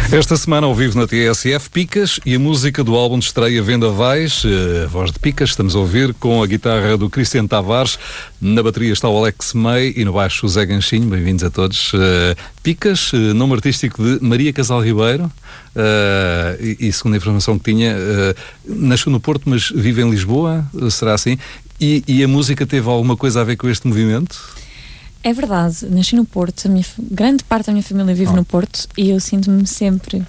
Esta semana ao vivo na TSF, Picas e a música do álbum de estreia Vendavais, a voz de Picas, estamos a ouvir com a guitarra do Cristiano Tavares, na bateria está o Alex May e no baixo o Zé Ganchinho. Bem-vindos a todos. Picas, nome artístico de Maria Casal Ribeiro, e segundo a informação que tinha, nasceu no Porto, mas vive em Lisboa, será assim? E a música teve alguma coisa a ver com este movimento? É verdade, nasci no Porto, grande parte da minha família vive no Porto e eu sinto-me sempre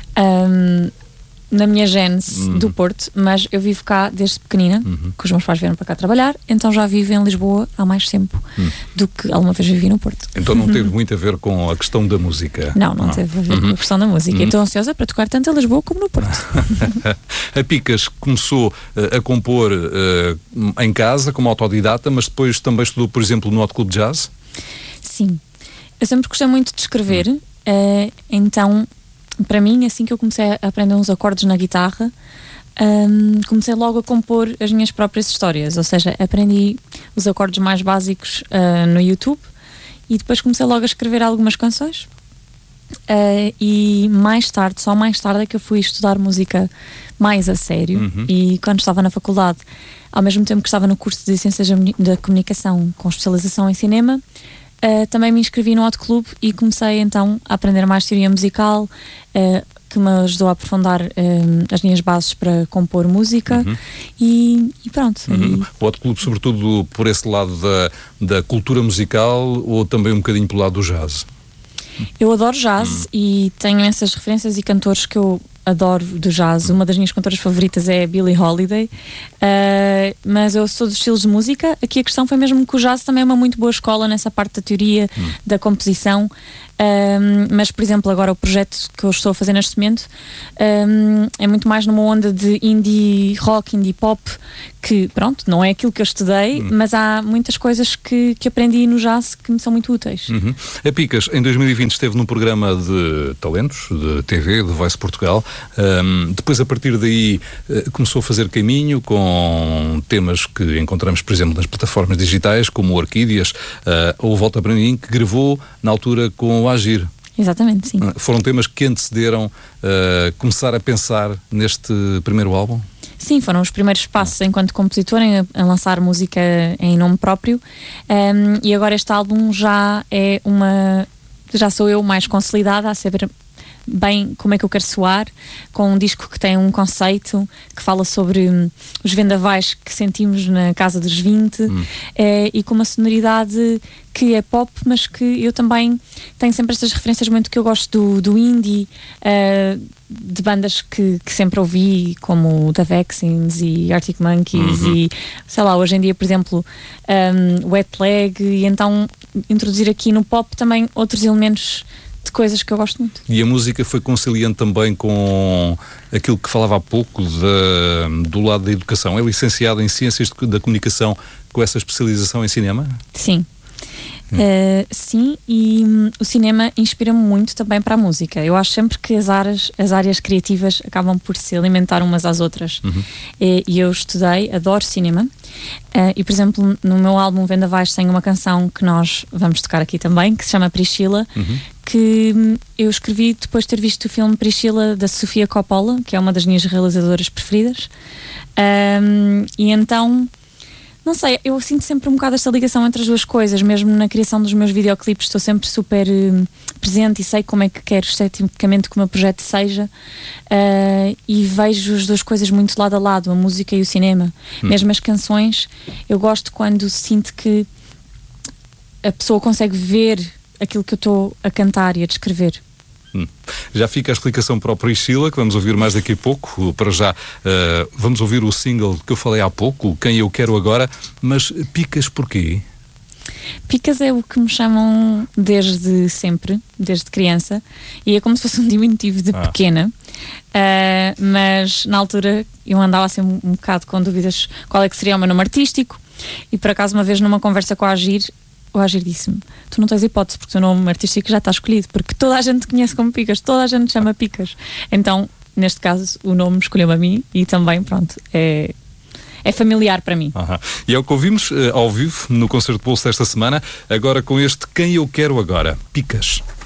na minha gênese do Porto, mas eu vivo cá desde pequenina, que os meus pais vieram para cá trabalhar, então já vivo em Lisboa há mais tempo do que alguma vez vivi no Porto. Então não teve muito a ver com a questão da música? Não teve a ver com a questão da música. Estou ansiosa para tocar tanto em Lisboa como no Porto. A Picas começou a compor em casa, como autodidata, mas depois também estudou, por exemplo, no Hot Club Jazz? Sim, eu sempre gostei muito de escrever, então para mim, assim que eu comecei a aprender uns acordes na guitarra, comecei logo a compor as minhas próprias histórias, ou seja, aprendi os acordes mais básicos no YouTube e depois comecei logo a escrever algumas canções, e só mais tarde é que eu fui estudar música mais a sério. E quando estava na faculdade, ao mesmo tempo que estava no curso de Ciências da Comunicação com especialização em cinema, também me inscrevi no Hot Club e comecei então a aprender mais teoria musical, que me ajudou a aprofundar as minhas bases para compor música. E pronto. O Hot Club, sobretudo por esse lado da cultura musical, ou também um bocadinho pelo lado do jazz? Eu adoro jazz e tenho essas referências e cantores que eu adoro do jazz. Uma das minhas cantoras favoritas é a Billie Holiday, mas eu sou dos estilos de música. Aqui a questão foi mesmo que o jazz também é uma muito boa escola nessa parte da teoria, da composição. Mas, por exemplo, agora o projeto que eu estou a fazer neste momento é muito mais numa onda de indie rock, indie pop, que pronto, não é aquilo que eu estudei, mas há muitas coisas que aprendi no jazz que me são muito úteis. A Picas, em 2020, esteve num programa de talentos, de TV, de Voice Portugal. Depois, a partir daí, começou a fazer caminho com temas que encontramos, por exemplo, nas plataformas digitais, como o Orquídeas, ou Volta para Mim, que gravou na altura com o Agir. Exatamente, sim. Foram temas que antecederam começar a pensar neste primeiro álbum? Sim, foram os primeiros passos enquanto compositor a lançar música em nome próprio, e agora este álbum já sou eu mais consolidada a saber bem como é que eu quero soar, com um disco que tem um conceito que fala sobre os vendavais que sentimos na casa dos 20, e com uma sonoridade que é pop, mas que eu também tenho sempre estas referências muito que eu gosto do indie, de bandas que sempre ouvi, como The Vaccines e Arctic Monkeys, e sei lá, hoje em dia, por exemplo, Wet Leg, e então introduzir aqui no pop também outros elementos de coisas que eu gosto muito. E a música foi conciliando também com aquilo que falava há pouco do lado da educação. É licenciado em Ciências da Comunicação com essa especialização em cinema? Sim. Sim, e o cinema inspira-me muito também para a música. Eu acho sempre que as áreas criativas acabam por se alimentar umas às outras. E eu adoro cinema, e por exemplo no meu álbum Vendavais tem uma canção que nós vamos tocar aqui também, que se chama Priscila, que eu escrevi depois de ter visto o filme Priscila da Sofia Coppola, que é uma das minhas realizadoras preferidas, e então não sei, eu sinto sempre um bocado esta ligação entre as duas coisas, mesmo na criação dos meus videoclipes estou sempre super presente e sei como é que quero esteticamente que o meu projeto seja, e vejo as duas coisas muito lado a lado, a música e o cinema. Mesmo as canções, eu gosto quando sinto que a pessoa consegue ver aquilo que eu estou a cantar e a descrever. Já fica a explicação para o Priscila, que vamos ouvir mais daqui a pouco. Para já, vamos ouvir o single que eu falei há pouco, Quem Eu Quero Agora. Mas Picas porquê? Picas é o que me chamam desde sempre, desde criança, e é como se fosse um diminutivo de pequena, mas na altura eu andava assim um bocado com dúvidas qual é que seria o meu nome artístico, e por acaso uma vez numa conversa com a Agir, o Agir disse-me: tu não tens hipótese porque o teu nome artístico já está escolhido, porque toda a gente te conhece como Picas, toda a gente te chama Picas. Então, neste caso, o nome escolheu-me a mim e também, pronto, é familiar para mim. E é o que ouvimos ao vivo no Concerto de Bolso desta semana, agora com este Quem Eu Quero Agora, Picas.